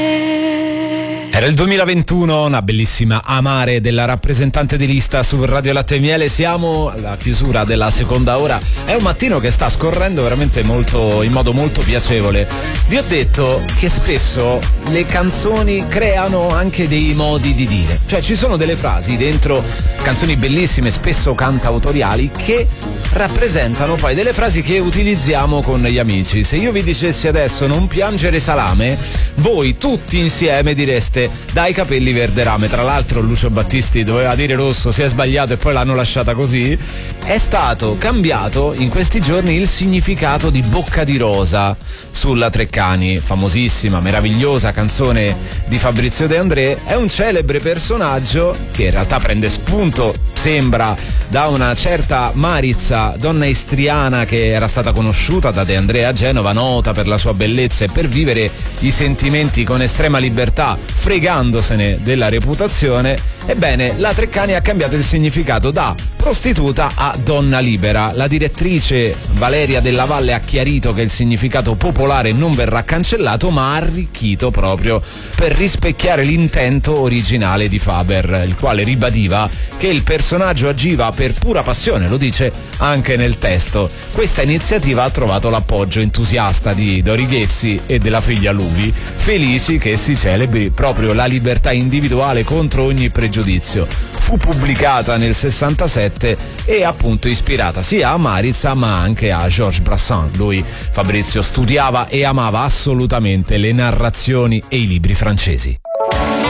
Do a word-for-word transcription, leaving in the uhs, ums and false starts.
Era il duemilaventuno, una bellissima Amare della rappresentante di lista su Radio Latte e Miele. Siamo alla chiusura della seconda ora. È un mattino che sta scorrendo veramente molto, in modo molto piacevole. Vi ho detto che spesso le canzoni creano anche dei modi di dire. Cioè ci sono delle frasi dentro canzoni bellissime, spesso cantautoriali, che rappresentano poi delle frasi che utilizziamo con gli amici. Se io vi dicessi adesso non piangere salame, voi tutti insieme direste dai capelli verde rame. Tra l'altro Lucio Battisti doveva dire rosso, si è sbagliato e poi l'hanno lasciata così. È stato cambiato in questi giorni il significato di Bocca di Rosa sulla Treccani, famosissima, meravigliosa canzone di Fabrizio De André. È un celebre personaggio che in realtà prende spunto, sembra, da una certa Marizza, donna istriana che era stata conosciuta da De André a Genova, nota per la sua bellezza e per vivere i sentimenti con estrema libertà, fregandosene della reputazione. Ebbene, la Treccani ha cambiato il significato da prostituta a donna libera. La direttrice Valeria Della Valle ha chiarito che il significato popolare non verrà cancellato, ma arricchito proprio per rispecchiare l'intento originale di Faber, il quale ribadiva che il personaggio agiva per pura passione, lo dice anche nel testo. Questa iniziativa ha trovato l'appoggio entusiasta di Dori Ghezzi e della figlia Luvi, felici che si celebri proprio la libertà individuale contro ogni pregiudizio. Fu pubblicata nel sessantasette e appunto ispirata sia a Marizza ma anche a Georges Brassens. Lui, Fabrizio, studiava e amava assolutamente le narrazioni e i libri francesi.